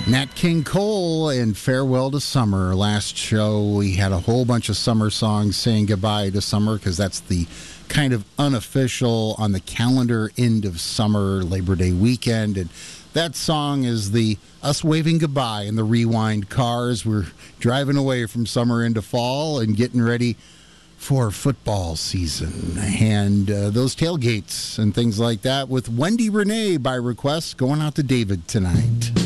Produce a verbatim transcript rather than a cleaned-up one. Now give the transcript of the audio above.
Nat King Cole and Farewell to Summer. Last show, we had a whole bunch of summer songs saying goodbye to summer because that's the kind of unofficial on the calendar end of summer, Labor Day weekend. And that song is the us waving goodbye in the Rewind cars. We're driving away from summer into fall and getting ready for football season and uh, those tailgates and things like that with Wendy Renee by request going out to David tonight.